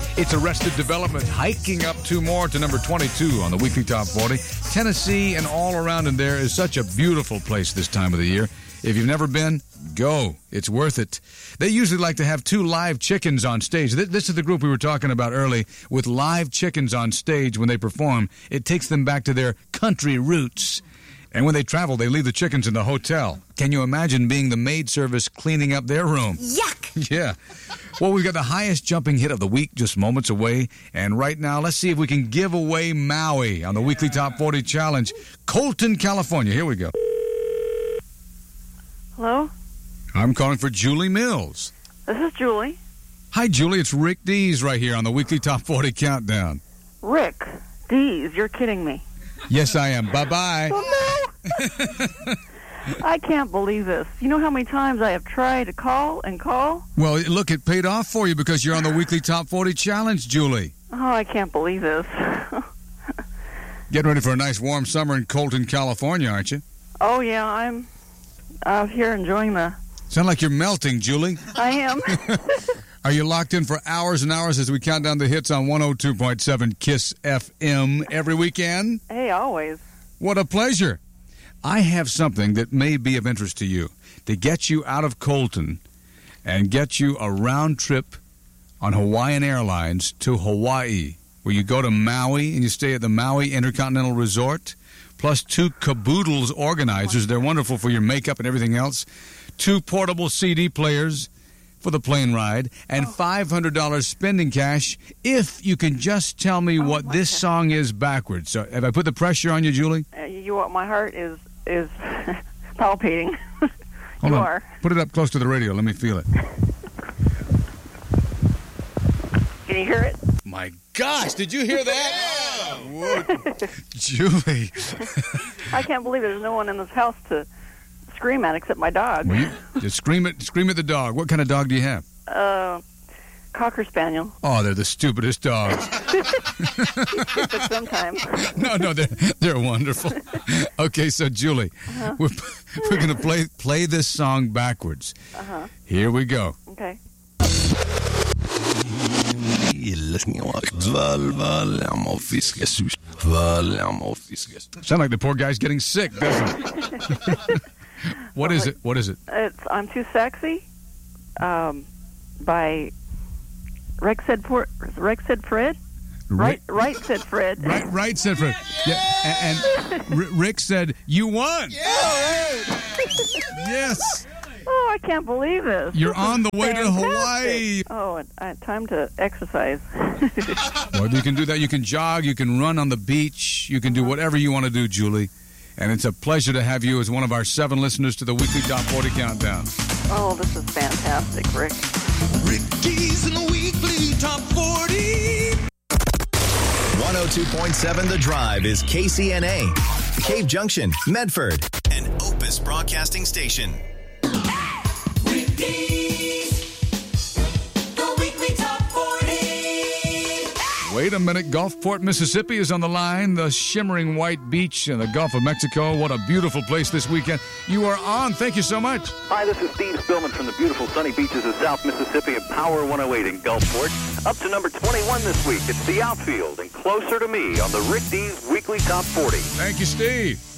It's Arrested Development, hiking up 2 more to number 22 on the weekly top 40. Tennessee and all around in there is such a beautiful place this time of the year. If you've never been, go. It's worth it. They usually like to have 2 live chickens on stage. This is the group we were talking about early, with live chickens on stage when they perform. It takes them back to their country roots. And when they travel, they leave the chickens in the hotel. Can you imagine being the maid service cleaning up their room? Yuck! Yeah. Well, we've got the highest jumping hit of the week just moments away. And right now, let's see if we can give away Maui on the weekly top 40 challenge. Colton, California. Here we go. Hello? I'm calling for Julie Mills. This is Julie. Hi, Julie. It's Rick Dees right here on the weekly top 40 countdown. Rick Dees, you're kidding me. Yes, I am. Bye-bye. Oh, no! I can't believe this. You know how many times I have tried to call and call? Well, look, it paid off for you because you're on the weekly top 40 challenge, Julie. Oh, I can't believe this. Getting ready for a nice warm summer in Colton, California, aren't you? Oh, yeah, I'm out here enjoying the... Sound like you're melting, Julie. I am. Are you locked in for hours and hours as we count down the hits on 102.7 KISS FM every weekend? Hey, always. What a pleasure. I have something that may be of interest to you to get you out of Colton and get you a round trip on Hawaiian Airlines to Hawaii, where you go to Maui and you stay at the Maui Intercontinental Resort, plus 2 Caboodles organizers. They're wonderful for your makeup and everything else. 2 portable CD players for the plane ride, and $500 spending cash if you can just tell me what this song is backwards. So have I put the pressure on you, Julie? My heart is palpitating. Hold on. are. Put it up close to the radio. Let me feel it. Can you hear it? My gosh, did you hear that? Whoa. Julie. I can't believe there's no one in this house to scream at except my dog. Well, you scream at the dog. What kind of dog do you have? Cocker Spaniel. Oh, they're the stupidest dogs. Stupid sometimes. No, they're wonderful. Okay, so Julie, we're going to play this song backwards. Here we go. Okay. Sound like the poor guy's getting sick, doesn't it? What is it? It's I'm Too Sexy by Rex said Fred. Right said Fred. Right said Fred. Yeah, and Rick said, "You won." Yeah. Yes. Oh, I can't believe this. You're on the way fantastic. to Hawaii. Oh, time to exercise. Well, you can do that. You can jog. You can run on the beach. You can do whatever you want to do, Julie. And it's a pleasure to have you as one of our 7 listeners to the weekly Top 40 Countdown. Oh, this is fantastic, Rick. Rick Dees in the weekly Top 40. 102.7 The Drive is KCNA, Cave Junction, Medford, an Opus Broadcasting Station. Rick Dees, the weekly Top 40. Wait a minute. Gulfport, Mississippi is on the line. The shimmering white beach in the Gulf of Mexico. What a beautiful place this weekend. You are on. Thank you so much. Hi, this is Steve Spillman from the beautiful sunny beaches of South Mississippi at Power 108 in Gulfport. Up to number 21 this week. It's The Outfield and Closer to Me on the Rick Dees Weekly Top 40. Thank you, Steve.